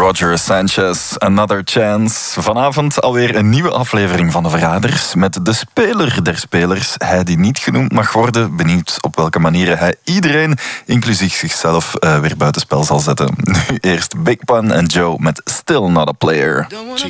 Roger Sanchez, Another Chance. Vanavond alweer een nieuwe aflevering van De Verraders met de speler der spelers. Hij die niet genoemd mag worden. Benieuwd op welke manieren hij iedereen, inclusief zichzelf, weer buitenspel zal zetten. Nu eerst Big Pun en Joe met Still Not a Player.